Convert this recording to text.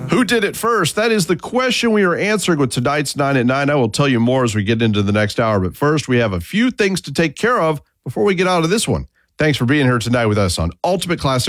Who did it first? That is the question we are answering with tonight's 9 at 9. I will tell you more as we get into the next hour. But first, we have a few things to take care of before we get out of this one. Thanks for being here tonight with us on Ultimate Classic